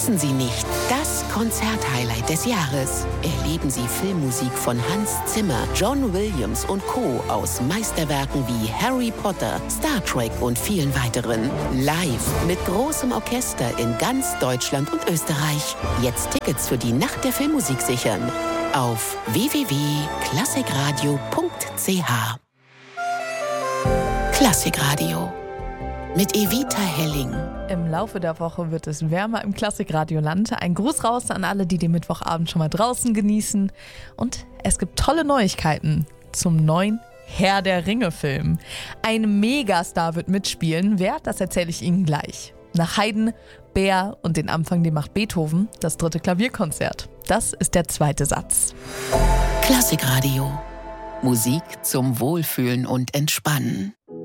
Verpassen Sie nicht das Konzerthighlight des Jahres. Erleben Sie Filmmusik von Hans Zimmer, John Williams und Co. aus Meisterwerken wie Harry Potter, Star Trek und vielen weiteren. Live mit großem Orchester in ganz Deutschland und Österreich. Jetzt Tickets für die Nacht der Filmmusik sichern. Auf www.klassikradio.ch. Klassikradio mit Evita Helling. Im Laufe der Woche wird es wärmer im Klassikradioland. Ein Gruß raus an alle, die den Mittwochabend schon mal draußen genießen. Und es gibt tolle Neuigkeiten zum neuen Herr der Ringe-Film. Ein Megastar wird mitspielen. Wer? Das erzähle ich Ihnen gleich. Nach Haydn, Bär und den Anfang, den macht Beethoven, das 3. Klavierkonzert. Das ist der 2. Satz. Klassikradio. Musik zum Wohlfühlen und Entspannen.